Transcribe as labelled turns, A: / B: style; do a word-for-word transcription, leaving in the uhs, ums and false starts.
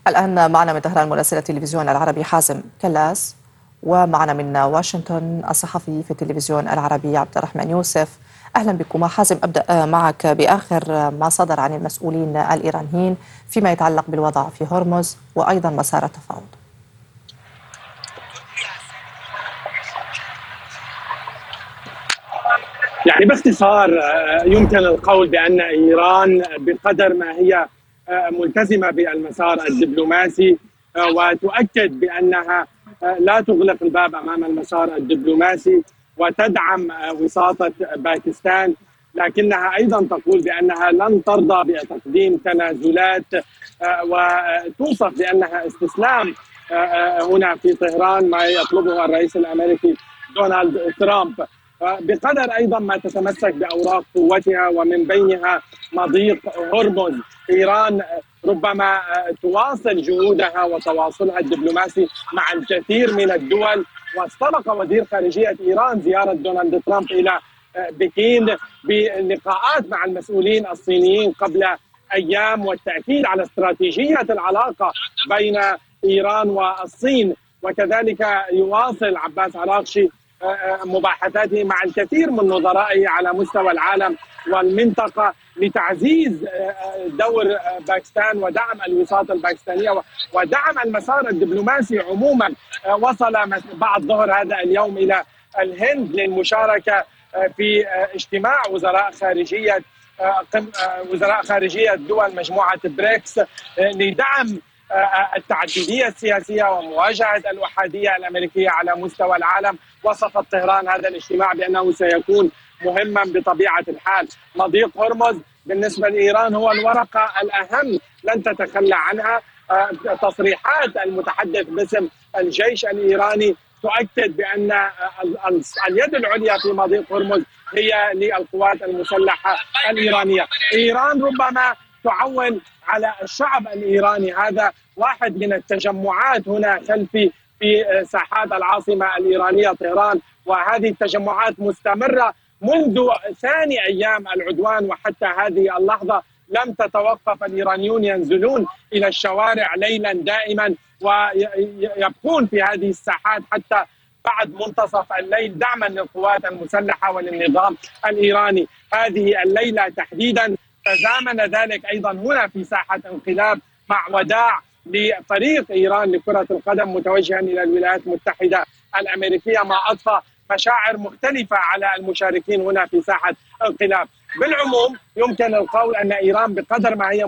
A: الآن معنا من طهران مراسل التلفزيون العربي حازم كلاس، ومعنا من واشنطن الصحفي في التلفزيون العربي عبد الرحمن يوسف. أهلا بكم. حازم، أبدأ معك بآخر ما صدر عن المسؤولين الإيرانيين فيما يتعلق بالوضع في هرمز وأيضا مسار التفاوض.
B: يعني باختصار يمكن القول بأن إيران بقدر ما هي ملتزمة بالمسار الدبلوماسي وتؤكد بأنها لا تغلق الباب أمام المسار الدبلوماسي وتدعم وساطة باكستان، لكنها أيضا تقول بأنها لن ترضى بتقديم تنازلات وتوصف بأنها استسلام هنا في طهران ما يطلبه الرئيس الأمريكي دونالد ترامب، بقدر أيضا ما تتمسك بأوراق قوتها ومن بينها مضيق هرمز. إيران ربما تواصل جهودها وتواصلها الدبلوماسي مع الكثير من الدول، واستبق وزير خارجية إيران زيارة دونالد ترامب إلى بكين بلقاءات مع المسؤولين الصينيين قبل أيام، والتأكيد على استراتيجية العلاقة بين إيران والصين. وكذلك يواصل عباس عراقشي مباحثاته مع الكثير من نظرائه على مستوى العالم والمنطقة لتعزيز دور باكستان ودعم الوساطة الباكستانية ودعم المسار الدبلوماسي عموما. وصل بعد ظهر هذا اليوم إلى الهند للمشاركة في اجتماع وزراء خارجية وزراء خارجية دول مجموعة بريكس لدعم التعددية السياسية ومواجهة الأحادية الأمريكية على مستوى العالم. وصفت طهران هذا الاجتماع بأنه سيكون مهما بطبيعة الحال. مضيق هرمز بالنسبة لإيران هو الورقة الأهم، لن تتخلى عنها. تصريحات المتحدث باسم الجيش الإيراني تؤكد بأن اليد العليا في مضيق هرمز هي للقوات المسلحة الإيرانية. إيران ربما تعول على الشعب الإيراني، هذا واحد من التجمعات هنا خلفي في ساحات العاصمة الإيرانية طهران، وهذه التجمعات مستمرة منذ ثاني أيام العدوان وحتى هذه اللحظة. لم تتوقف، الإيرانيون ينزلون إلى الشوارع ليلا دائما ويبقون في هذه الساحات حتى بعد منتصف الليل دعما للقوات المسلحة وللنظام الإيراني. هذه الليلة تحديدا تزامن ذلك أيضا هنا في ساحة انقلاب مع وداع لفريق إيران لكرة القدم متوجها إلى الولايات المتحدة الأمريكية، ما أضفى مشاعر مختلفة على المشاركين هنا في ساحة انقلاب. بالعموم يمكن القول أن إيران بقدر ما هي